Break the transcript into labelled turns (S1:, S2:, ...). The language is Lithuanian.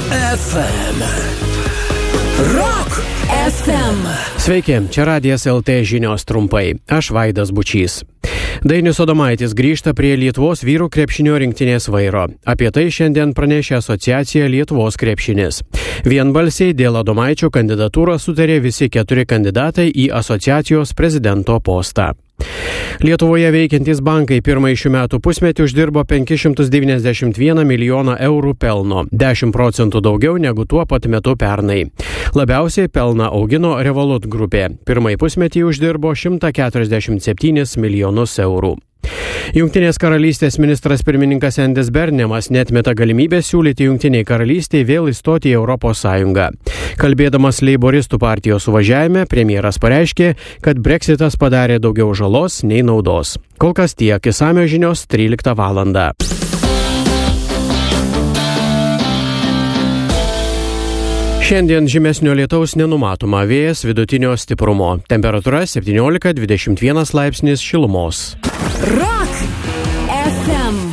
S1: FM. Rock FM.
S2: Sveiki, čia Radijas LT žinios trumpai. Aš Vaidas Bučys. Dainius Adomaitis grįžta prie Lietuvos vyrų krepšinio rinktinės vairo. Apie tai šiandien pranešė asociacija Lietuvos krepšinis. Vienbalsiai dėl Adomaičio kandidatūros sutarė visi 4 kandidatai į asociacijos prezidento postą. Lietuvoje veikiantys bankai pirmąjį šių metų pusmetį uždirbo 591 milijoną eurų pelno, 10% daugiau negu tuo pat metu pernai. Labiausiai pelną augino Revolut grupė. Pirmąjį pusmetį uždirbo 147 milijonus eurų. Jungtinės karalystės ministras pirmininkas Endis Bernemas neatmeta galimybę siūlyti Jungtiniai karalystiai vėl įstoti į Europos Sąjungą. Kalbėdamas Leiboristų partijos suvažiavime, premjeras pareiškė, kad Brexitas padarė daugiau žalos nei naudos. Kol kas tiek, išsamios žinios 13 valandą. Šiandien žymesnio lietaus nenumatoma, vėjas vidutinio stiprumo. Temperatūra 17-21 laipsnis šilumos.
S1: Rock FM.